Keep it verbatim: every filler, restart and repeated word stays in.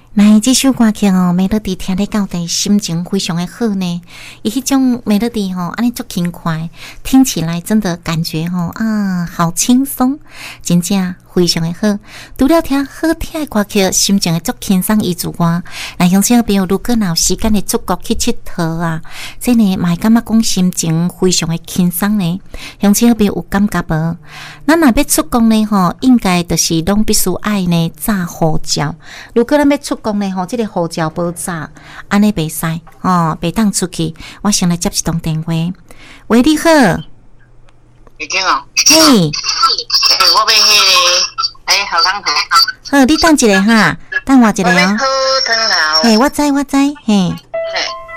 来，这首歌曲哦，美乐蒂听得到的心情非常的好呢。伊迄种美乐蒂吼，安尼足轻快，听起来真的感觉吼啊，好轻松，真正非常的好。除了听好听的歌曲，心情会足轻松以之外，来乡亲朋友，如果若有时间的出国去佚佗啊，这呢嘛会感觉讲心情非常的轻松呢。乡亲朋友有感觉无？咱若要出国呢吼，应该就是拢必须爱呢炸护照。如果咱要出国呢吼，这个护照无炸，安尼袂使哦，袂当出去。我先来接一通电话。喂，你好。 你听哦。 嘿。 我要迄个，哎，好汤头。 好，你等一下哈，等我一下哦。 我要好汤头。 嘿，我知我知，嘿。 嘿。